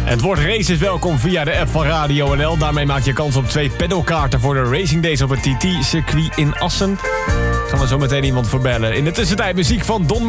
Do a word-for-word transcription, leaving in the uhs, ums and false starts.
Het woord race is welkom via de app van Radio N L. Daarmee maak je kans op twee pedalkaarten voor de Racing Days op het T T-circuit in Assen. Gaan we zo meteen iemand voor bellen. In de tussentijd muziek van Don